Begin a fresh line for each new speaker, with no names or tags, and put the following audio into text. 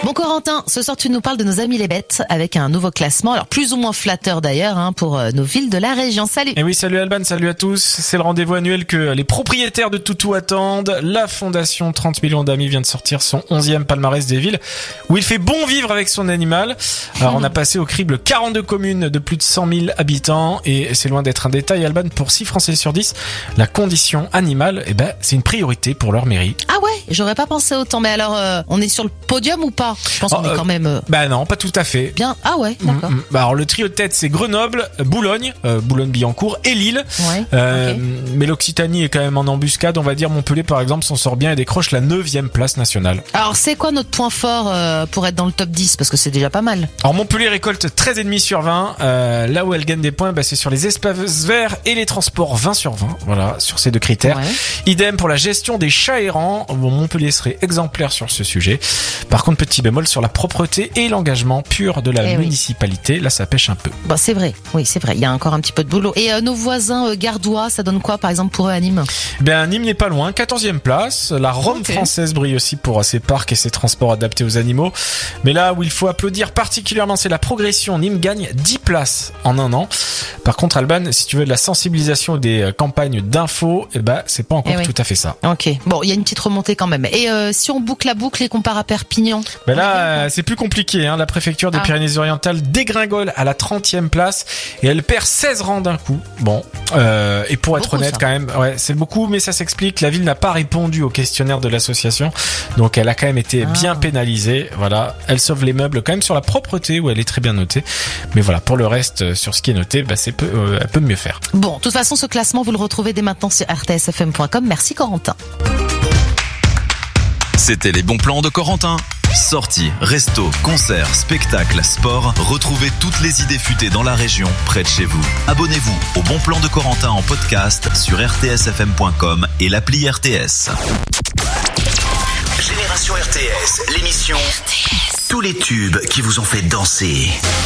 Bon Corentin, ce soir tu nous parles de nos amis les bêtes avec un nouveau classement, alors plus ou moins flatteur d'ailleurs pour nos villes de la région. Salut.
Et oui, salut Alban, salut à tous. C'est le rendez-vous annuel que les propriétaires de toutous attendent. La fondation 30 millions d'amis vient de sortir son 11e palmarès des villes où il fait bon vivre avec son animal. Alors on a passé au crible 42 communes de plus de 100 000 habitants et c'est loin d'être un détail Alban, pour 6 Français sur 10, la condition animale, c'est une priorité pour leur mairie.
Ah ouais, j'aurais pas pensé autant, mais alors on est sur le podium ou pas? Je pense qu'on est quand même...
non, pas tout à fait.
Bien, ah ouais, d'accord.
Alors le trio de tête c'est Grenoble, Boulogne, Boulogne-Billancourt et Lille.
Ouais, okay.
Mais l'Occitanie est quand même en embuscade, on va dire. Montpellier par exemple s'en sort bien et décroche la 9e place nationale.
Alors c'est quoi notre point fort pour être dans le top 10? Parce que c'est déjà pas mal.
Alors Montpellier récolte 13,5 sur 20. Là où elle gagne des points, c'est sur les espaces verts et les transports 20 sur 20. Voilà, sur ces deux critères.
Ouais.
Idem pour la gestion des chats errants. Bon, Montpellier serait exemplaire sur ce sujet. Par contre, petit bémol sur la propreté et l'engagement pur de la municipalité. Là, ça pêche un peu.
Bon, c'est vrai. Oui, c'est vrai. Il y a encore un petit peu de boulot. Et nos voisins gardois, ça donne quoi, par exemple, pour eux à Nîmes?
Nîmes n'est pas loin. 14e place. La Rome française brille aussi pour ses parcs et ses transports adaptés aux animaux. Mais là où il faut applaudir particulièrement, c'est la progression. Nîmes gagne 10 places en un an. Par contre, Alban, si tu veux de la sensibilisation, des campagnes d'infos, c'est pas encore tout à fait ça.
Ok. Bon, il y a une petite remontée quand même. Et si on boucle la boucle et qu'on part à Perpignan?
Là, c'est plus compliqué. La préfecture des Pyrénées-Orientales dégringole à la 30e place et elle perd 16 rangs d'un coup. Bon, et pour être honnête, quand même, c'est beaucoup, mais ça s'explique. La ville n'a pas répondu au questionnaire de l'association, donc elle a quand même été bien pénalisée. Voilà, elle sauve les meubles quand même sur la propreté où elle est très bien notée. Mais voilà, pour le reste, sur ce qui est noté, elle peut mieux faire.
Bon, de toute façon, ce classement, vous le retrouvez dès maintenant sur rtsfm.com. Merci Corentin.
C'était les bons plans de Corentin. Sorties, restos, concerts, spectacles, sport. Retrouvez toutes les idées futées dans la région, près de chez vous. Abonnez-vous au Bon Plan de Corentin en podcast sur rtsfm.com et l'appli RTS.
Génération RTS, l'émission. Tous les tubes qui vous ont fait danser.